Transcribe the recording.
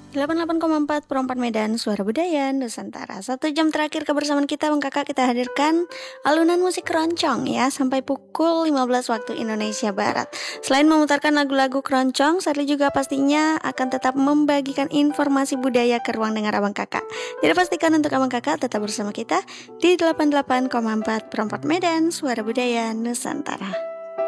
88,4 Perempat Medan, Suara Budaya Nusantara. 1 jam terakhir kebersamaan kita, Bang Kakak, kita hadirkan alunan musik keroncong ya, sampai pukul 15 waktu Indonesia Barat. Selain memutarkan lagu-lagu keroncong, Sarli juga pastinya akan tetap membagikan informasi budaya ke ruang dengar Abang Kakak. Jadi pastikan untuk Abang Kakak tetap bersama kita di 88,4 Perempat Medan, Suara Budaya Nusantara.